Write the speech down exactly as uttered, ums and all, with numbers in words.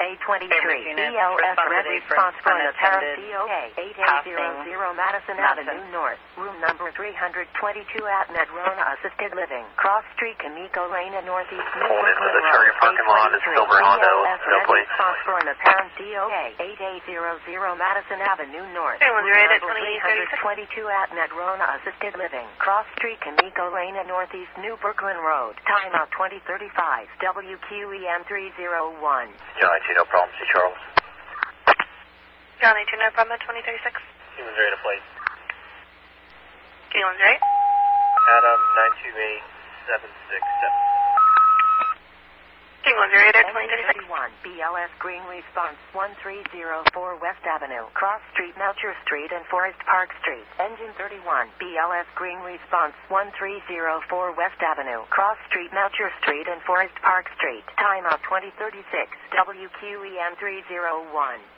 A twenty-three, B L S red response from apparent D O A, eighty-eight hundred Madison Avenue North, room number three twenty-two at Medrona Assisted Living, Cross Street, Kamiko Lane, and Northeast New Pulled into the Brooklyn Target Road, parking lot at Silver Hondo, B L S no red place. response from apparent D O A, eighty-eight hundred Madison Avenue North, Hey, was room it right at number twenty-eight thirty-six? three twenty-two at Medrona Assisted Living, Cross Street, Kamiko Lane, and Northeast New Brooklyn Road, timeout twenty thirty-five, W Q E M three oh one. Johnny two, no problem. See Charles. Johnny two, no problem at twenty thirty-six. Keelan's ready to play. Keelan's right. Adam nine two eight seven six seven. Keelan's right at twenty thirty-six. B L S Green Response one three zero four West Avenue, Cross Street, Melcher Street, and Forest Park Street. Engine thirty-one, B L S Green Response one three zero four West Avenue, Cross Street, Melcher Street, and Forest Park Street. Timeout twenty thirty-six, W Q E M three oh one.